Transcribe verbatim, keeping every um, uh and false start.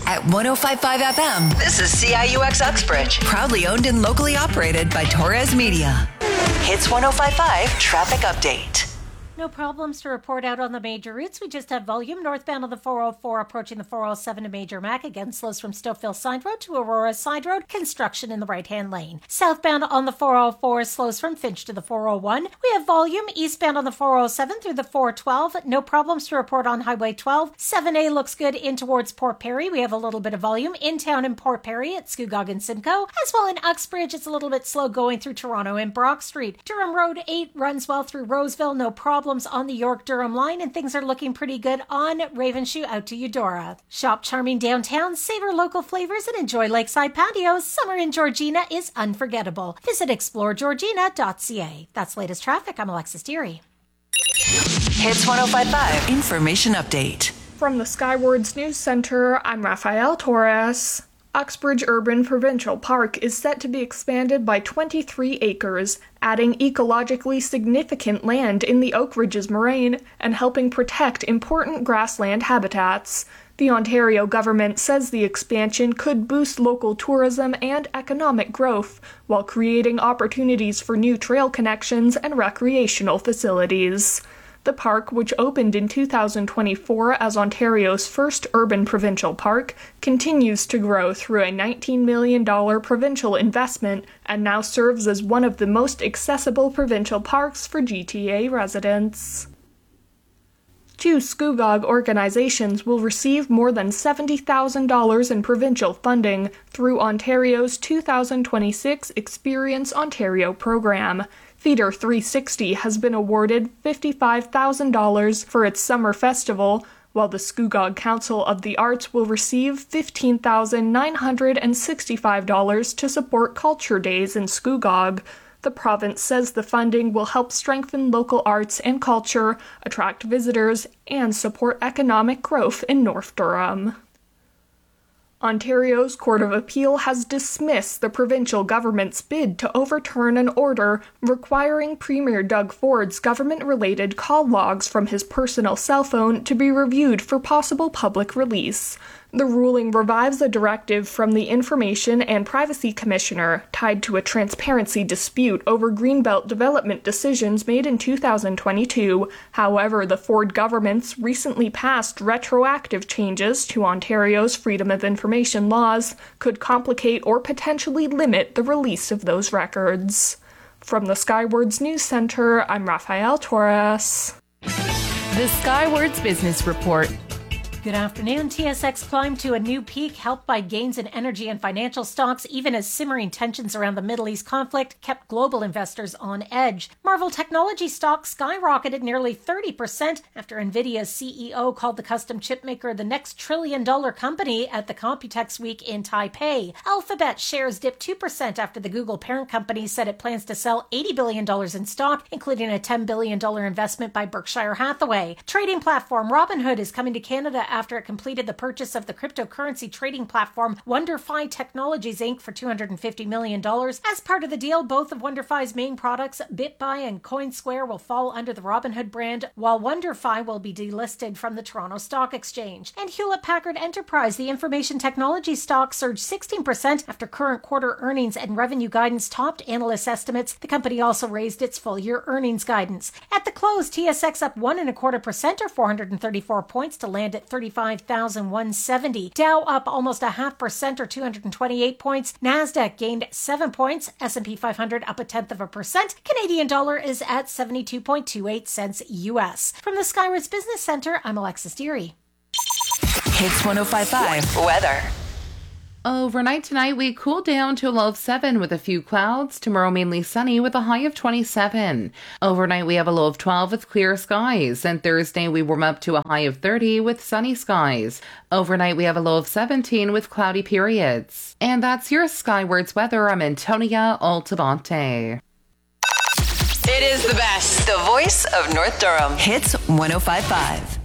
at one oh five point five F M. This is C I U X Uxbridge, proudly owned and locally operated by Torres Media. Hits one oh five point five traffic update. No problems to report out on the major routes. We just have volume northbound on the four oh four approaching the four oh seven to Major Mac. Again, slows from Stouffville Side Road to Aurora Side Road. Construction in the right-hand lane. Southbound on the four oh four slows from Finch to the four oh one. We have volume eastbound on the four oh seven through the four twelve. No problems to report on Highway twelve. seven A looks good in towards Port Perry. We have a little bit of volume in town in Port Perry at Scugog and Simcoe. As well in Uxbridge, it's a little bit slow going through Toronto and Brock Street. Durham Road eight runs well through Roseville. No problems on the York-Durham line, and things are looking pretty good on Ravenshoe out to Eudora. Shop charming downtown, savor local flavors, and enjoy lakeside patios. Summer in Georgina is unforgettable. Visit explore georgina dot c a. That's latest traffic. I'm Alexis Deary. Hits one oh five point five Information Update. From the Skywards News Center, I'm Rafael Torres. Uxbridge Urban Provincial Park is set to be expanded by twenty-three acres, adding ecologically significant land in the Oak Ridges moraine and helping protect important grassland habitats. The Ontario government says the expansion could boost local tourism and economic growth, while creating opportunities for new trail connections and recreational facilities. The park, which opened in two thousand twenty-four as Ontario's first urban provincial park, continues to grow through a nineteen million dollars provincial investment and now serves as one of the most accessible provincial parks for G T A residents. Two Scugog organizations will receive more than seventy thousand dollars in provincial funding through Ontario's two thousand twenty-six Experience Ontario program. Theatre three sixty has been awarded fifty-five thousand dollars for its summer festival, while the Scugog Council of the Arts will receive fifteen thousand nine hundred sixty-five dollars to support Culture Days in Scugog. The province says the funding will help strengthen local arts and culture, attract visitors, and support economic growth in North Durham. Ontario's Court of Appeal has dismissed the provincial government's bid to overturn an order requiring Premier Doug Ford's government-related call logs from his personal cell phone to be reviewed for possible public release. The ruling revives a directive from the Information and Privacy Commissioner tied to a transparency dispute over Greenbelt development decisions made in two thousand twenty-two. However, the Ford government's recently passed retroactive changes to Ontario's Freedom of Information laws could complicate or potentially limit the release of those records. From the Skywards News Center, I'm Rafael Torres. The Skywards Business Report. Good afternoon. T S X climbed to a new peak, helped by gains in energy and financial stocks, even as simmering tensions around the Middle East conflict kept global investors on edge. Marvell Technology stocks skyrocketed nearly thirty percent after NVIDIA's C E O called the custom chipmaker the next trillion-dollar company at the Computex Week in Taipei. Alphabet shares dipped two percent after the Google parent company said it plans to sell eighty billion dollars in stock, including a ten billion dollars investment by Berkshire Hathaway. Trading platform Robinhood is coming to Canada after it completed the purchase of the cryptocurrency trading platform WonderFi Technologies Incorporated for two hundred fifty million dollars. As part of the deal, both of WonderFi's main products, BitBuy and CoinSquare, will fall under the Robinhood brand, while WonderFi will be delisted from the Toronto Stock Exchange. And Hewlett-Packard Enterprise, the information technology stock, surged sixteen percent after current quarter earnings and revenue guidance topped analyst estimates. The company also raised its full-year earnings guidance. At the close, T S X up one and a quarter percent or four hundred thirty-four points to land at thirty-five thousand one hundred seventy. Dow up almost a half percent or two hundred twenty-eight points. Nasdaq gained seven points. S and P five hundred up a tenth of a percent. Canadian dollar is at seventy-two point two eight cents U S. From the Skywards Business Center, I'm Alexis Deary. Hits one oh five point five weather. Overnight tonight, we cool down to a low of seven with a few clouds. Tomorrow, mainly sunny with a high of twenty-seven. Overnight, we have a low of twelve with clear skies. And Thursday, we warm up to a high of thirty with sunny skies. Overnight, we have a low of seventeen with cloudy periods. And that's your Skywards weather. I'm Antonia Altabante. It is the best. The voice of North Durham. Hits one oh five point five.